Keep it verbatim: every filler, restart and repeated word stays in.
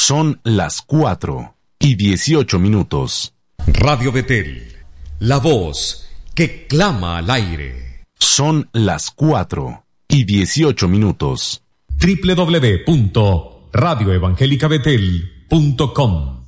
Son las cuatro y dieciocho minutos. Radio Betel, la voz que clama al aire. Son las cuatro y dieciocho minutos. doble u doble u doble u punto radio evangélica betel punto com